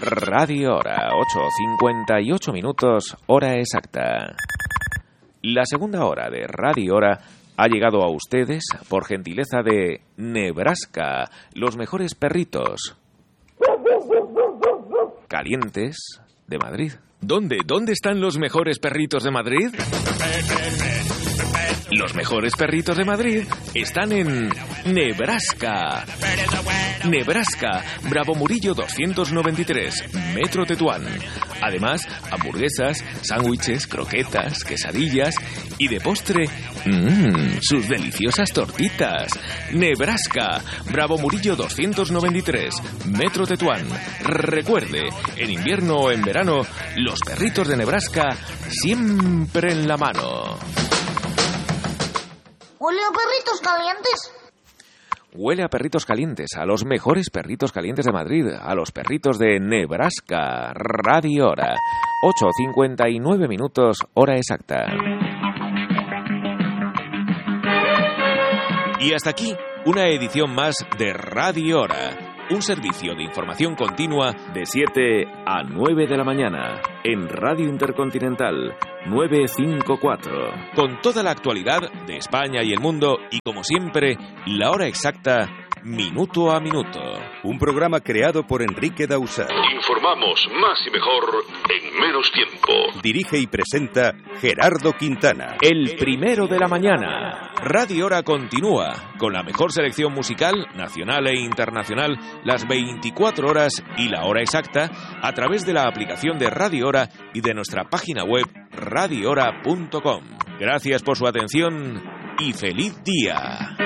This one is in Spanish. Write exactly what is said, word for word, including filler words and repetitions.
Radio Hora, ocho cincuenta y ocho minutos, hora exacta. La segunda hora de Radio Hora ha llegado a ustedes por gentileza de Nebraska, los mejores perritos calientes de Madrid. ¿Dónde? ¿Dónde están los mejores perritos de Madrid? Los mejores perritos de Madrid están en Nebraska. Nebraska, Bravo Murillo doscientos noventa y tres, Metro Tetuán. Además, hamburguesas, sándwiches, croquetas, quesadillas y de postre, mmm, sus deliciosas tortitas. Nebraska, Bravo Murillo doscientos noventa y tres, Metro Tetuán. Recuerde, en invierno o en verano, los perritos de Nebraska siempre en la mano. ¿Huele a perritos calientes? Huele a perritos calientes, a los mejores perritos calientes de Madrid, a los perritos de Nebraska. Radio Hora, ocho cincuenta y nueve minutos, hora exacta. Y hasta aquí, una edición más de Radio Hora. Un servicio de información continua de siete a nueve de la mañana en Radio Intercontinental novecientos cincuenta y cuatro. Con toda la actualidad de España y el mundo y, como siempre, la hora exacta, minuto a minuto. Un programa creado por Enrique Dausà. Informamos más y mejor en menos tiempo. Dirige y presenta Gerardo Quintana. El primero de la mañana. Radio Hora continúa con la mejor selección musical, nacional e internacional, las veinticuatro horas y la hora exacta, a través de la aplicación de Radio Hora y de nuestra página web radio hora punto com. Gracias por su atención y feliz día.